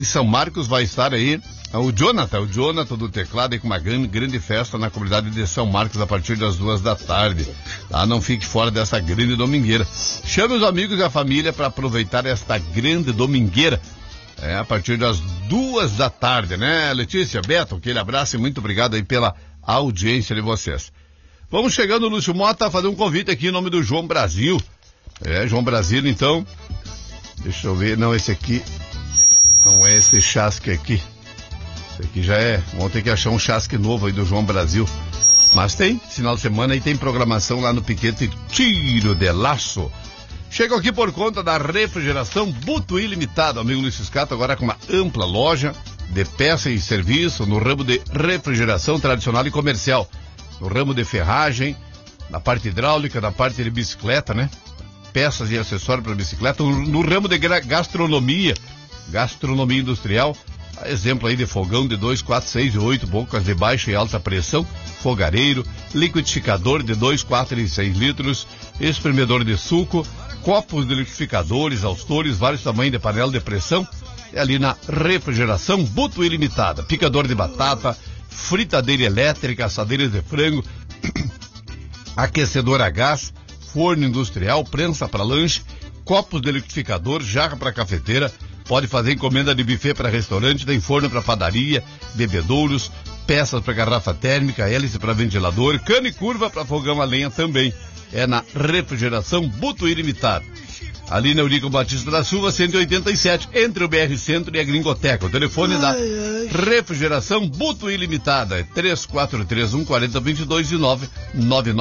São Marcos vai estar aí o Jonathan do teclado aí com uma grande festa na comunidade de São Marcos a partir das 14h. Tá? Não fique fora dessa grande domingueira. Chame os amigos e a família para aproveitar esta grande domingueira. A partir das 14h, né, Letícia, Beto, aquele abraço e muito obrigado aí pela audiência de vocês. Vamos chegando, Lúcio Mota, a fazer um convite aqui em nome do João Brasil. João Brasil, então, deixa eu ver, não, esse aqui, não é esse chasque aqui. Esse aqui já é, vamos ter que achar um chasque novo aí do João Brasil. Mas tem, final de semana, e tem programação lá no Piquete Tiro de Laço. Chego aqui por conta da refrigeração Butuí Limitada, amigo Luiz Ciscato, agora com uma ampla loja de peça e serviço no ramo de refrigeração tradicional e comercial. No ramo de ferragem, na parte hidráulica, na parte de bicicleta, né? Peças e acessórios para bicicleta, no ramo de gastronomia industrial, exemplo aí de fogão de 2, 4, 6 e 8 bocas de baixa e alta pressão, fogareiro, liquidificador de 2, 4 e 6 litros, espremedor de suco, copos de liquidificadores, austores, vários tamanhos de panela de pressão, ali na refrigeração Butuí Limitada, picador de batata, fritadeira elétrica, assadeiras de frango, aquecedor a gás, forno industrial, prensa para lanche, copos de liquidificador, jarra para cafeteira, pode fazer encomenda de buffet para restaurante, tem forno para padaria, bebedouros, peças para garrafa térmica, hélice para ventilador, cano e curva para fogão a lenha também. É na refrigeração Butuí Limitada. Ali na Eurico Batista da Silva, 187, entre o BR Centro e a Gringoteca. O telefone da refrigeração Butuí Limitada é 3431-4022 e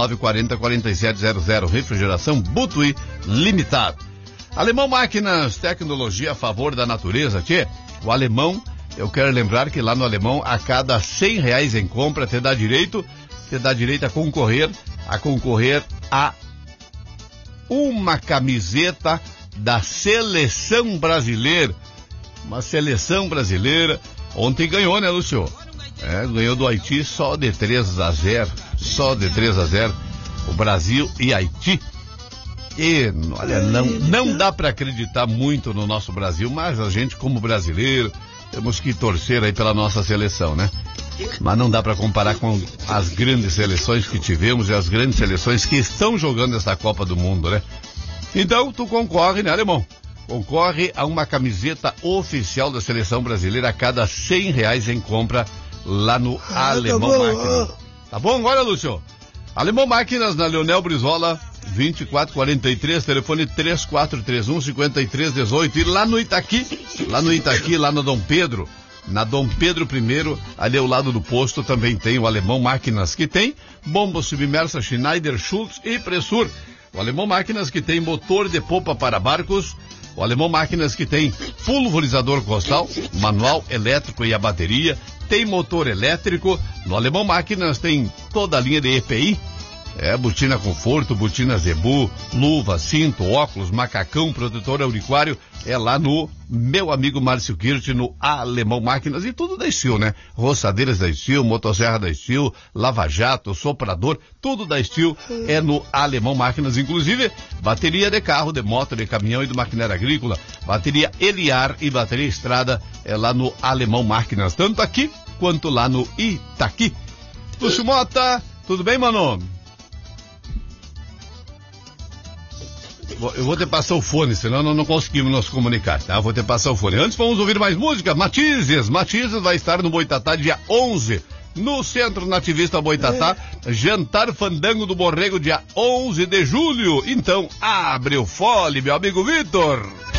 99940-4700. Refrigeração Butuí Limitada. Alemão Máquinas, tecnologia a favor da natureza. Tchê, o Alemão, eu quero lembrar que lá no Alemão, a cada R$100 em compra, te dá direito a concorrer a uma camiseta da seleção brasileira. Uma seleção brasileira. Ontem ganhou, né, Lúcio? Ganhou do Haiti só de 3-0. Só de 3-0. O Brasil e Haiti. E, olha, não dá para acreditar muito no nosso Brasil, mas a gente, como brasileiro, temos que torcer aí pela nossa seleção, né? Mas não dá para comparar com as grandes seleções que tivemos e as grandes seleções que estão jogando essa Copa do Mundo, né? Então, tu concorre, né, alemão? Concorre a uma camiseta oficial da seleção brasileira a cada R$100 em compra lá no Alemão Máquinas. Tá bom agora, Lúcio? Alemão Máquinas, na Leonel Brizola, 2443, telefone 3431-5318. E lá no Itaqui, lá no Dom Pedro, na Dom Pedro I, ali ao lado do posto, também tem o Alemão Máquinas, que tem bomba submersa Schneider, Schultz e Pressur. O Alemão Máquinas, que tem motor de popa para barcos. O Alemão Máquinas, que tem pulverizador costal, manual, elétrico e a bateria. Tem motor elétrico. No Alemão Máquinas tem toda a linha de EPI. Botina conforto, botina Zebu, luva, cinto, óculos, macacão, protetor auricuário. É lá no meu amigo Márcio Kirch, no Alemão Máquinas. E tudo da Steel, né? Roçadeiras da Steel, motosserra da Steel, lava-jato, soprador, tudo da Steel é no Alemão Máquinas. Inclusive, bateria de carro, de moto, de caminhão e do maquinário agrícola. Bateria Eliar e bateria Estrada é lá no Alemão Máquinas. Tanto aqui quanto lá no Itaqui. Lúcio Mota, tudo bem, mano? Eu vou te passar o fone, senão não conseguimos nos comunicar, tá? Vou te passar o fone. Antes vamos ouvir mais música. Matizes vai estar no Boitatá dia 11, no Centro Nativista Boitatá. Jantar Fandango do Borrego dia 11 de julho. Então, abre o fole, meu amigo Vitor.